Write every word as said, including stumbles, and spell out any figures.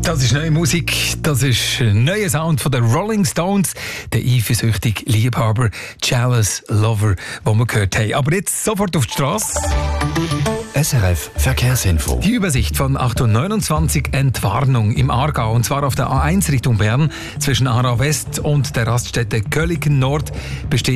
Das ist neue Musik, das ist ein neuer Sound von den Rolling Stones, der eifersüchtige Liebhaber, Jealous Lover, den wir gehört haben. Aber jetzt sofort auf die Straße. S R F Verkehrsinfo. Die Übersicht von acht Uhr neunundzwanzig, Entwarnung im Aargau, und zwar auf der A eins Richtung Bern zwischen Aarau West und der Raststätte Köliken Nord besteht